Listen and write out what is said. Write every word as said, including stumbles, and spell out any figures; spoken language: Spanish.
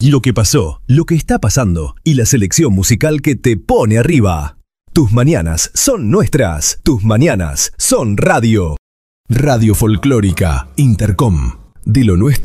lo que pasó, lo que está pasando y la selección musical que te pone arriba. Tus mañanas son nuestras, tus mañanas son radio. Radio Folclórica Intercom, de lo nuestro.